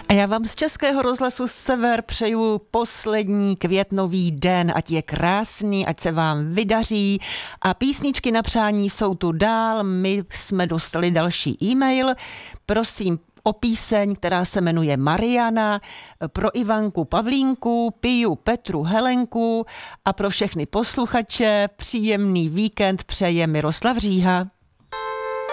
A já vám z Českého rozhlasu Sever přeju poslední květnový den, ať je krásný, ať se vám vydaří. A písničky na přání jsou tu dál, my jsme dostali další e-mail. Prosím o píseň, která se jmenuje Mariana, pro Ivanku Pavlínku, Piju, Petru, Helenku a pro všechny posluchače příjemný víkend přeje Miroslav Říha.